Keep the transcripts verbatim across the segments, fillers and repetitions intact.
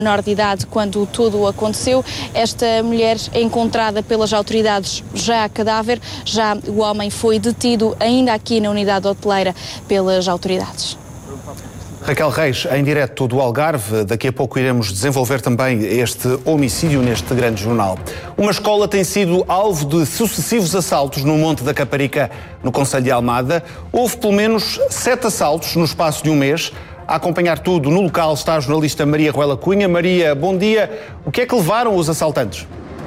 menor de idade quando tudo aconteceu. Esta mulher é encontrada pelas autoridades já a cadáver, já o homem foi detido ainda aqui na unidade hoteleira pelas autoridades. Raquel Reis, em direto do Algarve, daqui a pouco iremos desenvolver também este homicídio neste grande jornal. Uma escola tem sido alvo de sucessivos assaltos no Monte da Caparica, no concelho de Almada. Houve pelo menos sete assaltos no espaço de um mês. A acompanhar tudo no local está a jornalista Maria Ruela Cunha. Maria, bom dia. O que é que levaram os assaltantes?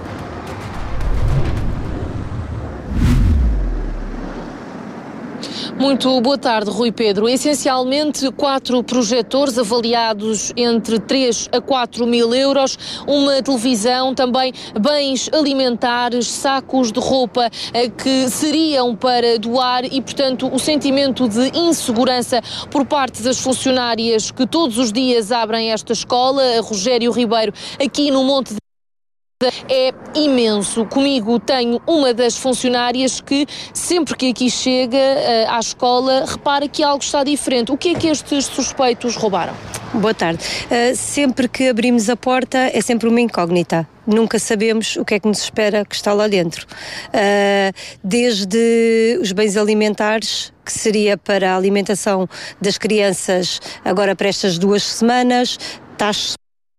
Muito boa tarde, Rui Pedro. Essencialmente, quatro projetores avaliados entre três a quatro mil euros, uma televisão, também bens alimentares, sacos de roupa eh, que seriam para doar e, portanto, o sentimento de insegurança por parte das funcionárias que todos os dias abrem esta escola, a Rogério Ribeiro, aqui no Monte de é imenso. Comigo tenho uma das funcionárias que sempre que aqui chega uh, à escola repara que algo está diferente. O que é que estes suspeitos roubaram? Boa tarde. Uh, sempre que abrimos a porta é sempre uma incógnita. Nunca sabemos o que é que nos espera que está lá dentro. Uh, desde os bens alimentares, que seria para a alimentação das crianças agora para estas duas semanas, taxas,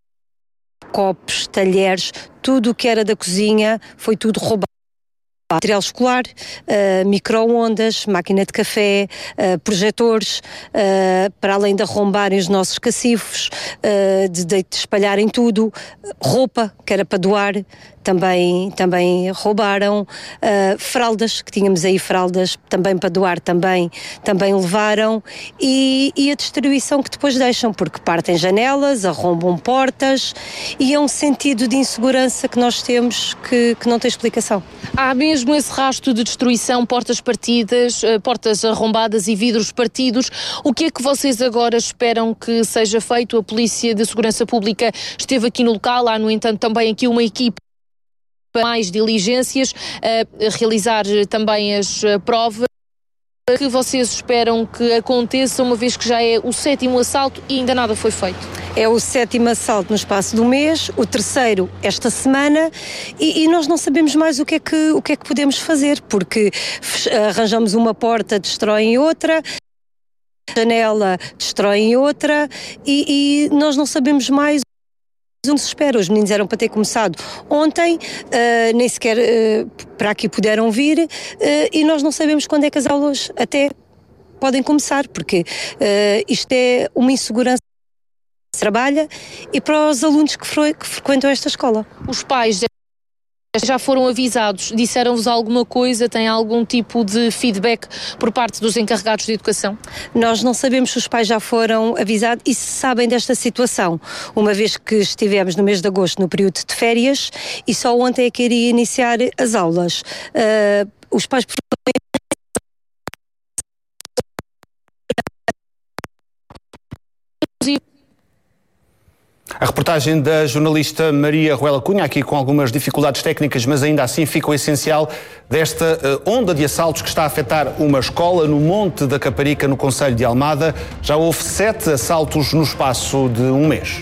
copos, talheres, tudo o que era da cozinha foi tudo roubado. Material escolar, uh, micro-ondas, máquina de café, uh, projetores, uh, para além de arrombarem os nossos cacifos, uh, de, de espalharem tudo, roupa que era para doar, também, também roubaram, uh, fraldas, que tínhamos aí fraldas também para doar, também, também levaram, e, e a distribuição que depois deixam, porque partem janelas, arrombam portas, e é um sentido de insegurança que nós temos que, que não tem explicação. Há mesmo esse rastro de destruição, portas partidas, portas arrombadas e vidros partidos. O que é que vocês agora esperam que seja feito? A Polícia de Segurança Pública esteve aqui no local, há no entanto também aqui uma equipe mais diligências, a realizar também as provas. O que vocês esperam que aconteça, uma vez que já é o sétimo assalto e ainda nada foi feito? É o sétimo assalto no espaço de um mês, o terceiro esta semana, e, e nós não sabemos mais o que, é que, o que é que podemos fazer, porque arranjamos uma porta, destroem outra, janela, destroem outra, e, e nós não sabemos mais onde se espera. Os meninos eram para ter começado ontem, uh, nem sequer uh, para aqui puderam vir, uh, e nós não sabemos quando é que as aulas até podem começar, porque uh, isto é uma insegurança que se trabalha e para os alunos que, fre- que frequentam esta escola. Os pais já foram avisados? Disseram-vos alguma coisa? Tem algum tipo de feedback por parte dos encarregados de educação? Nós não sabemos se os pais já foram avisados e se sabem desta situação, uma vez que estivemos no mês de agosto no período de férias e só ontem é que iria iniciar as aulas. Uh, os pais A reportagem da jornalista Maria Ruela Cunha, aqui com algumas dificuldades técnicas, mas ainda assim fica o essencial desta uh, onda de assaltos que está a afetar uma escola no Monte da Caparica, no concelho de Almada. Já houve sete assaltos no espaço de um mês.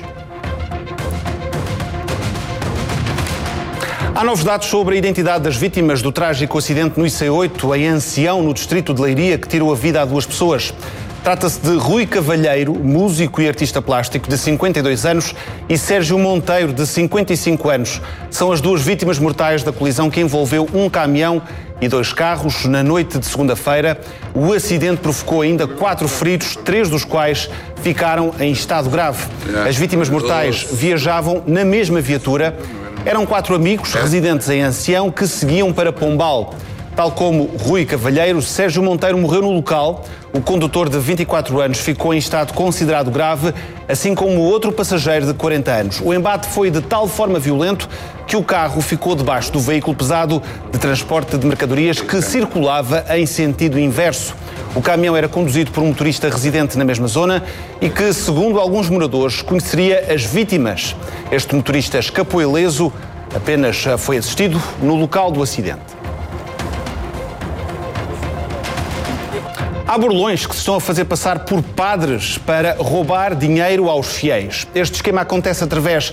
Há novos dados sobre a identidade das vítimas do trágico acidente no I C oito, em Ancião, no distrito de Leiria, que tirou a vida a duas pessoas. Trata-se de Rui Cavalheiro, músico e artista plástico de cinquenta e dois anos, e Sérgio Monteiro, de cinquenta e cinco anos. São as duas vítimas mortais da colisão que envolveu um caminhão e dois carros na noite de segunda-feira. O acidente provocou ainda quatro feridos, três dos quais ficaram em estado grave. As vítimas mortais viajavam na mesma viatura. Eram quatro amigos residentes em Ancião que seguiam para Pombal. Tal como Rui Cavalheiro, Sérgio Monteiro morreu no local. O condutor de vinte e quatro anos ficou em estado considerado grave, assim como o outro passageiro de quarenta anos. O embate foi de tal forma violento que o carro ficou debaixo do veículo pesado de transporte de mercadorias que circulava em sentido inverso. O caminhão era conduzido por um motorista residente na mesma zona e que, segundo alguns moradores, conheceria as vítimas. Este motorista escapou ileso, apenas foi assistido no local do acidente. Há burlões que se estão a fazer passar por padres para roubar dinheiro aos fiéis. Este esquema acontece através